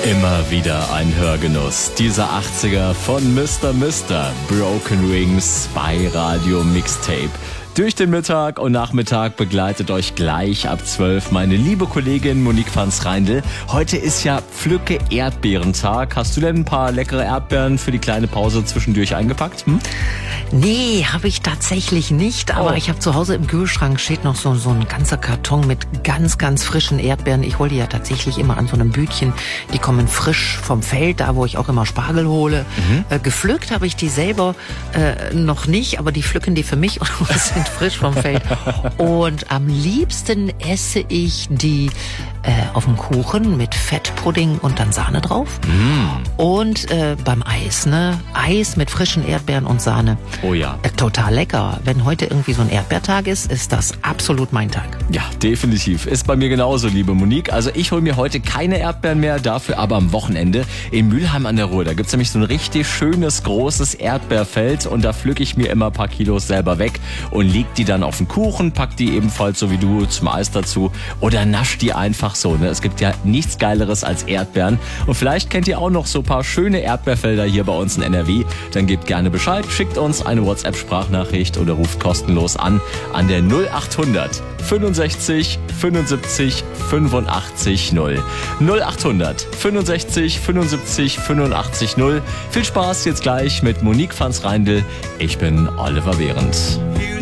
Immer wieder ein Hörgenuss. Dieser 80er von Mr. Broken Wings bei Radio Mixtape. Durch den Mittag und Nachmittag begleitet euch gleich ab 12 meine liebe Kollegin Monique Fanz-Reindl. Heute ist ja Pflücke Erdbeerentag. Hast du denn ein paar leckere Erdbeeren für die kleine Pause zwischendurch eingepackt? Nee, habe ich tatsächlich nicht, aber ich habe zu Hause im Kühlschrank steht noch so ein ganzer Karton mit ganz, ganz frischen Erdbeeren. Ich hole die ja tatsächlich immer an so einem Bütchen. Die kommen frisch vom Feld, da wo ich auch immer Spargel hole. Gepflückt habe ich die selber noch nicht, aber die pflücken die für mich und sind frisch vom Feld. Und am liebsten esse ich die auf dem Kuchen mit Fettpudding und dann Sahne drauf. Und beim Eis, Eis mit frischen Erdbeeren und Sahne. Oh ja. Total lecker. Wenn heute irgendwie so ein Erdbeertag ist das absolut mein Tag. Ja, definitiv. Ist bei mir genauso, liebe Monique. Also ich hole mir heute keine Erdbeeren mehr, dafür aber am Wochenende in Mülheim an der Ruhr. Da gibt's nämlich so ein richtig schönes, großes Erdbeerfeld und da pflücke ich mir immer ein paar Kilos selber weg und leg die dann auf den Kuchen, pack die ebenfalls so wie du zum Eis dazu oder nasch die einfach so. Es gibt ja nichts Geileres als Erdbeeren. Und vielleicht kennt ihr auch noch so ein paar schöne Erdbeerfelder hier bei uns in NRW. Dann gebt gerne Bescheid, schickt uns eine WhatsApp-Sprachnachricht oder ruft kostenlos an der 0800 65 75 85 0. 0800 65 75 85 0. Viel Spaß jetzt gleich mit Monique Fanz-Reindl. Ich bin Oliver Behrendt.